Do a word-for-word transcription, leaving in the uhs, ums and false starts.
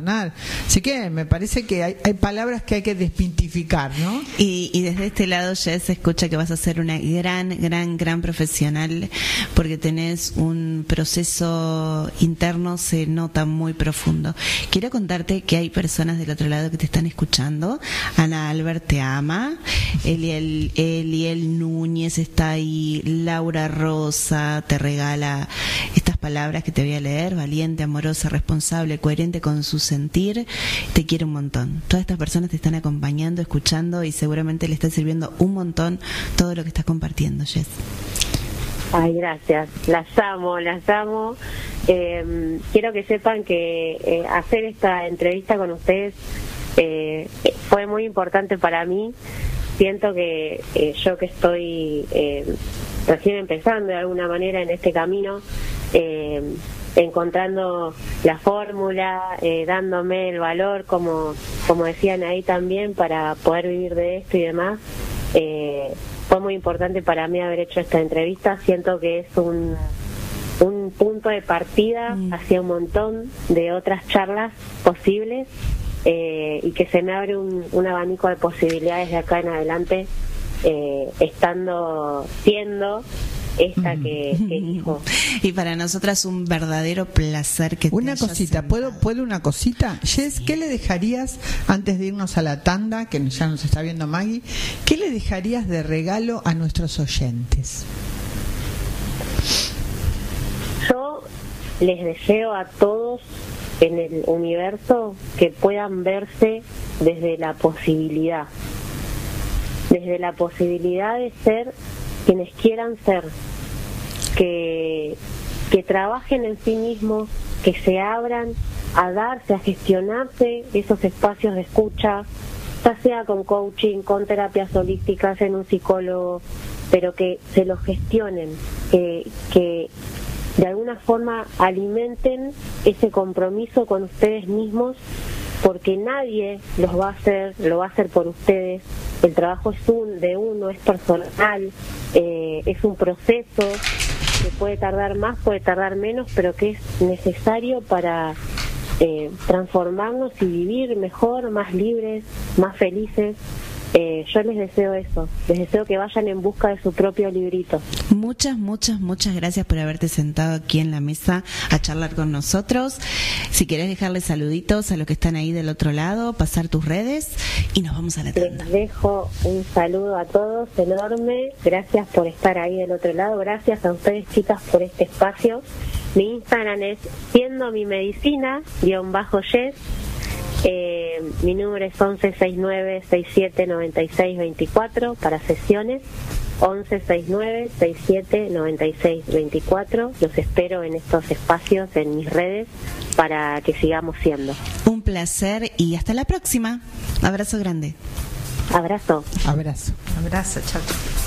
Así que me parece que hay, hay palabras que hay que desmitificar, ¿no? Y, y desde este lado ya se escucha que vas a ser una gran, gran, gran profesional, porque tenés un proceso interno, se nota muy profundo. Quiero contarte que hay personas del otro lado que te están escuchando. Ana Albert te ama, Eliel, Eliel Núñez está ahí, Laura Rosa te regala estas palabras que te voy a leer: valiente, amorosa, responsable, coherente con su sentir, te quiere un montón. Todas estas personas te están acompañando, escuchando, y seguramente le está sirviendo un montón todo lo que estás compartiendo, Jess. Ay, gracias, las amo, las amo. Eh, quiero que sepan que eh, hacer esta entrevista con ustedes eh, fue muy importante para mí. Siento que eh, yo que estoy eh, recién empezando de alguna manera en este camino, eh, encontrando la fórmula, eh, dándome el valor, como como decían ahí también, para poder vivir de esto y demás. Eh, fue muy importante para mí haber hecho esta entrevista. Siento que es un, un punto de partida mm. hacia un montón de otras charlas posibles, eh, y que se me abre un, un abanico de posibilidades de acá en adelante, eh, estando, siendo esta que, que dijo. Y para nosotras un verdadero placer que una te cosita, ¿puedo, ¿puedo una cosita? Jess, ¿qué le dejarías antes de irnos a la tanda, que ya nos está viendo Maggie? ¿Qué le dejarías de regalo a nuestros oyentes? Yo les deseo a todos en el universo que puedan verse desde la posibilidad, desde la posibilidad de ser quienes quieran ser, que, que trabajen en sí mismos, que se abran a darse, a gestionarse esos espacios de escucha, ya sea con coaching, con terapias holísticas, en un psicólogo, pero que se los gestionen, que, que de alguna forma alimenten ese compromiso con ustedes mismos, porque nadie los va a hacer, lo va a hacer por ustedes. El trabajo es un, de uno, es personal, eh, es un proceso que puede tardar más, puede tardar menos, pero que es necesario para eh, transformarnos y vivir mejor, más libres, más felices. Eh, yo les deseo eso, les deseo que vayan en busca de su propio librito. Muchas, muchas, muchas gracias por haberte sentado aquí en la mesa a charlar con nosotros. Si querés dejarle saluditos a los que están ahí del otro lado, pasar tus redes y nos vamos a la tanda. Les dejo un saludo a todos enorme, gracias por estar ahí del otro lado, gracias a ustedes, chicas, por este espacio. Mi Instagram es siendo mi medicina guión bajo Jess. Eh, mi número es once sesenta y nueve, sesenta y siete, noventa y seis, veinticuatro para sesiones. once sesenta y nueve, sesenta y siete, noventa y seis, veinticuatro. Los espero en estos espacios, en mis redes, para que sigamos siendo. Un placer y hasta la próxima. Abrazo grande. Abrazo. Abrazo. Abrazo, chao.